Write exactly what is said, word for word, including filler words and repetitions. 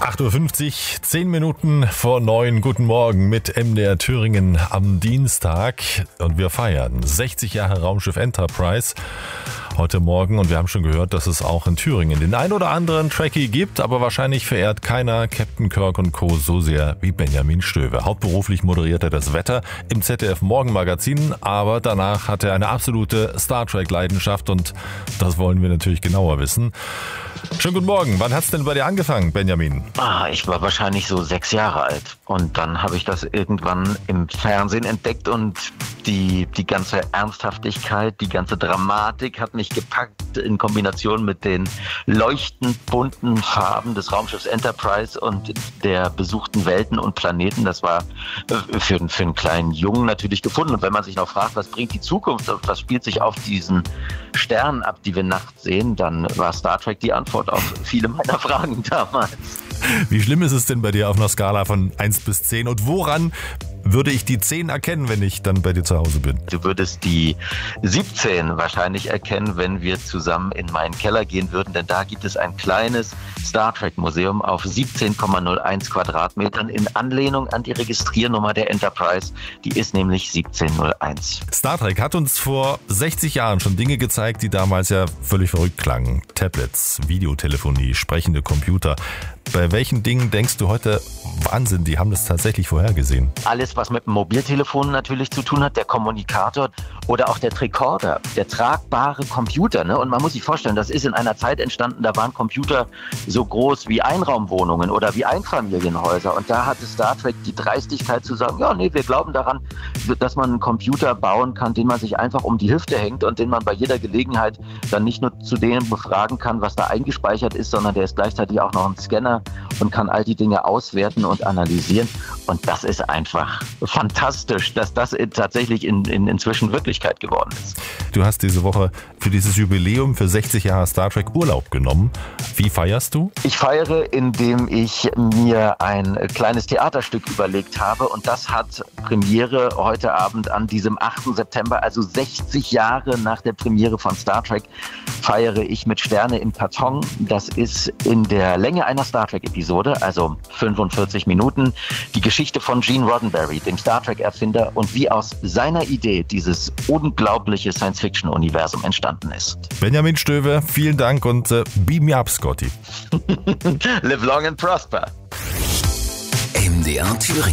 acht Uhr fünfzig, zehn Minuten vor neun. Guten Morgen mit M D R Thüringen am Dienstag. Und wir feiern sechzig Jahre Raumschiff Enterprise heute Morgen. Und wir haben schon gehört, dass es auch in Thüringen den ein oder anderen Trekkie gibt. Aber wahrscheinlich verehrt keiner Captain Kirk und Co. so sehr wie Benjamin Stöwe. Hauptberuflich moderiert er das Wetter im Z D F Morgenmagazin. Aber danach hat er eine absolute Star Trek-Leidenschaft. Und das wollen wir natürlich genauer wissen. Schönen guten Morgen. Wann hat's denn bei dir angefangen, Benjamin? Ah, ich war wahrscheinlich so sechs Jahre alt. Und dann habe ich das irgendwann im Fernsehen entdeckt und die, die ganze Ernsthaftigkeit, die ganze Dramatik hat mich gepackt in Kombination mit den leuchtend bunten Farben des Raumschiffs Enterprise und der besuchten Welten und Planeten. Das war für, für einen kleinen Jungen natürlich gefunden. Und wenn man sich noch fragt, was bringt die Zukunft und was spielt sich auf diesen Sternen ab, die wir nachts sehen, dann war Star Trek die Antwort auf viele meiner Fragen damals. Wie schlimm ist es denn bei dir auf einer Skala von eins bis zehn? Und woran würde ich die zehn erkennen, wenn ich dann bei dir zu Hause bin? Du würdest die siebzehn wahrscheinlich erkennen, wenn wir zusammen in meinen Keller gehen würden, denn da gibt es ein kleines Star Trek Museum auf siebzehn Komma null eins Quadratmetern in Anlehnung an die Registriernummer der Enterprise. Die ist nämlich siebzehn null eins. Star Trek hat uns vor sechzig Jahren schon Dinge gezeigt, die damals ja völlig verrückt klangen. Tablets, Videotelefonie, sprechende Computer. Bei welchen Dingen denkst du heute, Wahnsinn, die haben das tatsächlich vorhergesehen? Alles, was mit dem Mobiltelefon natürlich zu tun hat, der Kommunikator oder auch der Tricorder, der tragbare Computer. Ne? Und man muss sich vorstellen, das ist in einer Zeit entstanden, da waren Computer so groß wie Einraumwohnungen oder wie Einfamilienhäuser. Und da hatte Star Trek die Dreistigkeit zu sagen, ja, nee, wir glauben daran, dass man einen Computer bauen kann, den man sich einfach um die Hüfte hängt und den man bei jeder Gelegenheit dann nicht nur zu dem befragen kann, was da eingespeichert ist, sondern der ist gleichzeitig auch noch ein Scanner und kann all die Dinge auswerten und analysieren. Und das ist einfach fantastisch, dass das tatsächlich in, in, inzwischen Wirklichkeit geworden ist. Du hast diese Woche für dieses Jubiläum für sechzig Jahre Star Trek Urlaub genommen. Wie feierst du? Ich feiere, indem ich mir ein kleines Theaterstück überlegt habe. Und das hat Premiere heute Abend an diesem achten September, also sechzig Jahre nach der Premiere von Star Trek, feiere ich mit Sterne im Karton. Das ist in der Länge einer Star Trek-Episode, also fünfundvierzig Minuten, die Geschichte von Gene Roddenberry, dem Star Trek-Erfinder, und wie aus seiner Idee dieses unglaubliche Science-Fiction-Universum entstanden ist. Benjamin Stöwe, vielen Dank und äh, beam me up, Scotty. Live long and prosper. M D R Thüringen.